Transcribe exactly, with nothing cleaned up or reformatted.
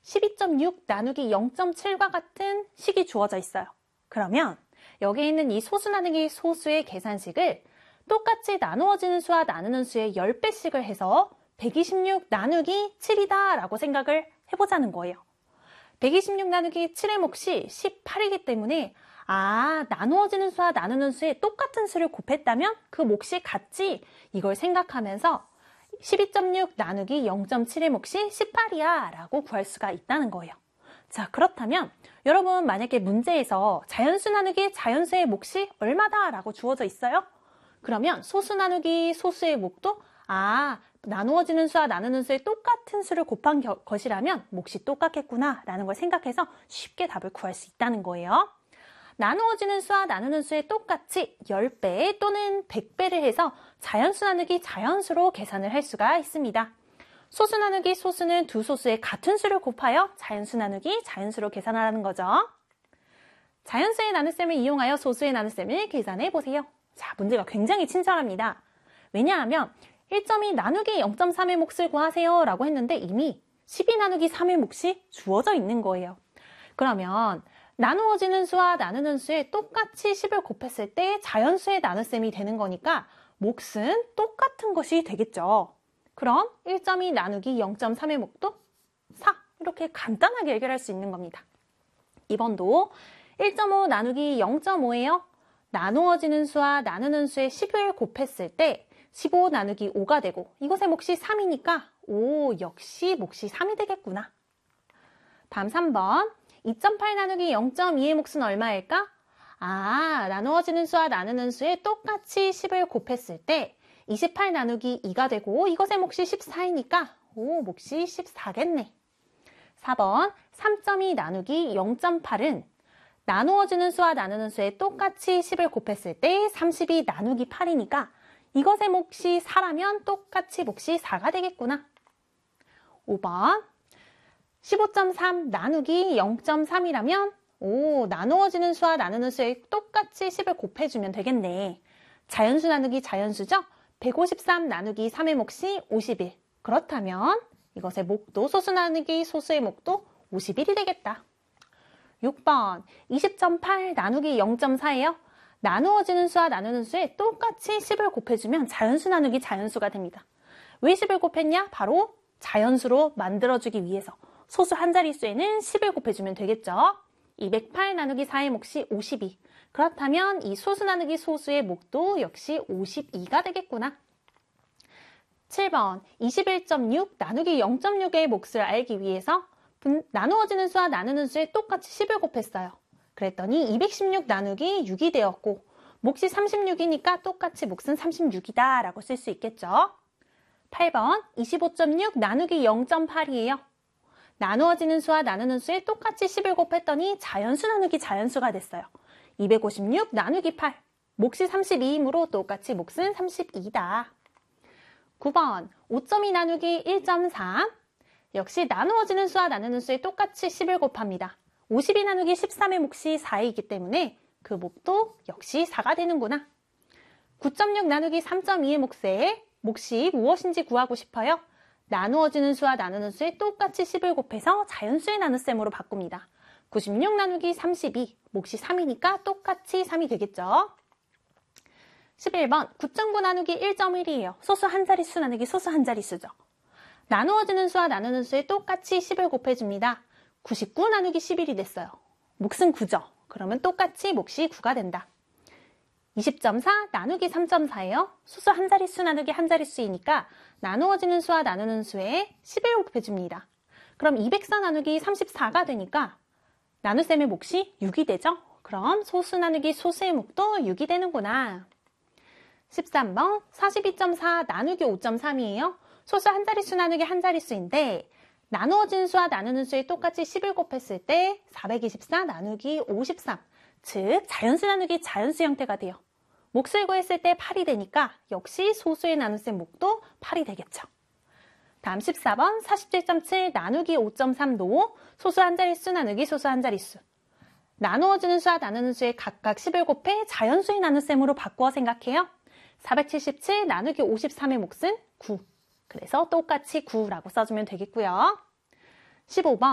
십이 점 육 나누기 영 점 칠과 같은 식이 주어져 있어요. 그러면 여기 있는 이 소수 나누기 소수의 계산식을 똑같이 나누어지는 수와 나누는 수의 십 배씩을 해서 백이십육 나누기 칠이다 라고 생각을 해보자는 거예요. 백이십육 나누기 칠의 몫이 십팔이기 때문에 아, 나누어지는 수와 나누는 수에 똑같은 수를 곱했다면 그 몫이 같지, 이걸 생각하면서 십이 점 육 나누기 영 점 칠의 몫이 십팔이야 라고 구할 수가 있다는 거예요. 자, 그렇다면 여러분 만약에 문제에서 자연수 나누기 자연수의 몫이 얼마다 라고 주어져 있어요? 그러면 소수 나누기 소수의 몫도 아, 나누어지는 수와 나누는 수의 똑같은 수를 곱한 겨, 것이라면 몫이 똑같겠구나 라는 걸 생각해서 쉽게 답을 구할 수 있다는 거예요. 나누어지는 수와 나누는 수에 똑같이 십 배 또는 백 배를 해서 자연수 나누기 자연수로 계산을 할 수가 있습니다. 소수 나누기 소수는 두 소수의 같은 수를 곱하여 자연수 나누기 자연수로 계산하라는 거죠. 자연수의 나눗셈을 이용하여 소수의 나눗셈을 계산해 보세요. 자, 문제가 굉장히 친절합니다. 왜냐하면 일 점 이 나누기 영 점 삼의 몫을 구하세요 라고 했는데 이미 십이 나누기 삼의 몫이 주어져 있는 거예요. 그러면 나누어지는 수와 나누는 수에 똑같이 십을 곱했을 때 자연수의 나눗셈이 되는 거니까 몫은 똑같은 것이 되겠죠. 그럼 일 점 이 나누기 영 점 삼의 몫도 사, 이렇게 간단하게 해결할 수 있는 겁니다. 이 번도 일 점 오 나누기 영 점 오예요. 나누어지는 수와 나누는 수에 십을 곱했을 때 십오 나누기 오가 되고 이것의 몫이 삼이니까 오, 역시 몫이 삼이 되겠구나. 다음 삼 번. 이 점 팔 나누기 영 점 이의 몫은 얼마일까? 아, 나누어지는 수와 나누는 수에 똑같이 십을 곱했을 때 이십팔 나누기 이가 되고 이것의 몫이 십사이니까 오, 몫이 십사겠네. 사 번. 삼 점 이 나누기 영 점 팔은 나누어지는 수와 나누는 수에 똑같이 십을 곱했을 때 삼십이 나누기 팔이니까 이것의 몫이 사라면 똑같이 몫이 사가 되겠구나. 오 번. 십오 점 삼 나누기 영 점 삼이라면 오, 나누어지는 수와 나누는 수에 똑같이 십을 곱해주면 되겠네. 자연수 나누기 자연수죠? 백오십삼 나누기 삼의 몫이 오십일. 그렇다면 이것의 몫도 소수 나누기 소수의 몫도 오십일이 되겠다. 육 번. 이십 점 팔 나누기 영 점 사예요. 나누어지는 수와 나누는 수에 똑같이 십을 곱해주면 자연수 나누기 자연수가 됩니다. 왜 십을 곱했냐? 바로 자연수로 만들어주기 위해서. 소수 한 자릿수에는 십을 곱해주면 되겠죠. 이백팔 나누기 사의 몫이 오십이. 그렇다면 이 소수 나누기 소수의 몫도 역시 오십이가 되겠구나. 칠 번. 이십일 점 육 나누기 영 점 육의 몫을 알기 위해서 분, 나누어지는 수와 나누는 수에 똑같이 십을 곱했어요. 그랬더니 이백십육 나누기 육이 되었고 몫이 삼십육이니까 똑같이 몫은 삼십육이다 라고 쓸 수 있겠죠. 팔 번. 이십오 점 육 나누기 영 점 팔이에요. 나누어지는 수와 나누는 수에 똑같이 십을 곱했더니 자연수 나누기 자연수가 됐어요. 이백오십육 나누기 팔. 몫이 삼십이이므로 똑같이 몫은 삼십이다. 구 번. 오 점 이 나누기 일 점 삼. 역시 나누어지는 수와 나누는 수에 똑같이 십을 곱합니다. 오십이 나누기 십삼의 몫이 사이기 때문에 그 몫도 역시 사가 되는구나. 구 점 육 나누기 삼 점 이의 몫에 몫이 무엇인지 구하고 싶어요? 나누어지는 수와 나누는 수에 똑같이 십을 곱해서 자연수의 나눗셈으로 바꿉니다. 구십육 나누기 삼십이, 몫이 삼이니까 똑같이 삼이 되겠죠. 십일 번. 구 점 구 나누기 일 점 일이에요. 소수 한 자릿수 나누기 소수 한 자릿수죠. 나누어지는 수와 나누는 수에 똑같이 십을 곱해줍니다. 구십구 나누기 십일이 됐어요. 몫은 구죠. 그러면 똑같이 몫이 구가 된다. 이십 점 사 나누기 삼 점 사예요. 소수 한 자릿수 나누기 한 자릿수이니까 나누어지는 수와 나누는 수에 십을 곱해줍니다. 그럼 이백사 나누기 삼십사가 되니까 나눗셈의 몫이 육이 되죠. 그럼 소수 나누기 소수의 몫도 육이 되는구나. 십삼 번. 사십이 점 사 나누기 오 점 삼이에요. 소수 한 자릿수 나누기 한 자릿수인데 나누어진 수와 나누는 수에 똑같이 십을 곱했을 때 사백이십사 나누기 오십삼, 즉 자연수 나누기 자연수 형태가 돼요. 몫을 구했을 때 팔이 되니까 역시 소수의 나눗셈 몫도 팔이 되겠죠. 다음 십사 번. 사십칠 점 칠 나누기 오 점 삼도 소수 한 자릿수 나누기 소수 한 자릿수. 나누어지는 수와 나누는 수에 각각 십을 곱해 자연수의 나눗셈으로 바꾸어 생각해요. 사백칠십칠 나누기 오십삼의 몫은 구. 그래서 똑같이 구라고 써주면 되겠고요. 십오 번.